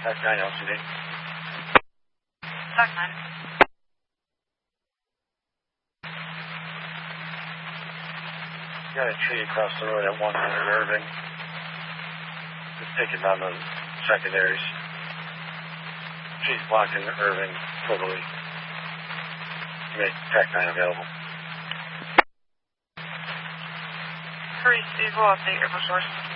That's 9 LCD. Dock 9. Got a tree across the road at 100 Irving. Just taking down the secondaries. Tree's blocking Irving totally. Make TAC 9 available. Hurry, vehicle update, Air Force Source.